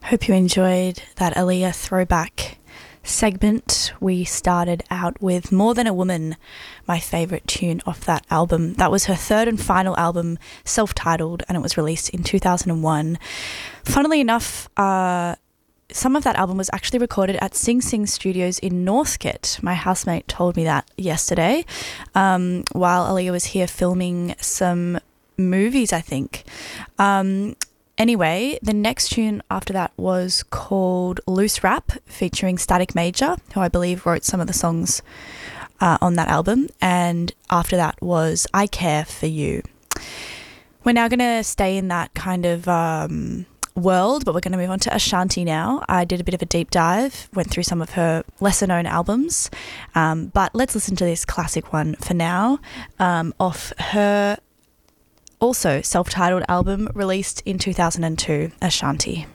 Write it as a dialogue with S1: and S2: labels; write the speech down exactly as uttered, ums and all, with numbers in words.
S1: Hope you enjoyed that Aaliyah throwback segment. We started out with More Than a Woman, my favourite tune off that album. That was her third and final album, self-titled, and it was released in two thousand one. Funnily enough, uh, some of that album was actually recorded at Sing Sing Studios in Northcote. My housemate told me that yesterday, um, while Aaliyah was here filming some movies, I think. Um, Anyway, the next tune after that was called Loose Rap, featuring Static Major, who I believe wrote some of the songs uh, on that album. And after that was I Care For You. We're now going to stay in that kind of um, world, but we're going to move on to Ashanti now. I did a bit of a deep dive, went through some of her lesser known albums, um, but let's listen to this classic one for now, um, off her also self-titled album released in two thousand two, Ashanti.